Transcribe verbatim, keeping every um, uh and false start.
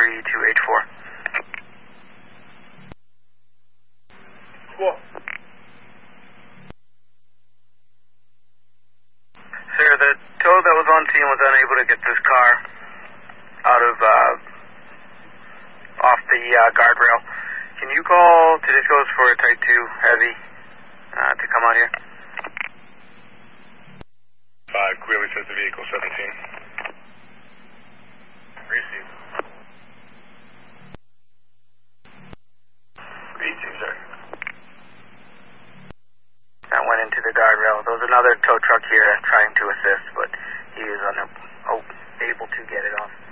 three two eight four. Cool. Sir, the tow that was on scene was unable to get this car out of, uh, off the uh, guardrail. Can you call Tedisco's for a Type two heavy uh, to come out here? Five clearly says the vehicle seventeen. Receive. Receive, sir. That went into the guardrail. There was another tow truck here trying to assist, but he was unable to get it off.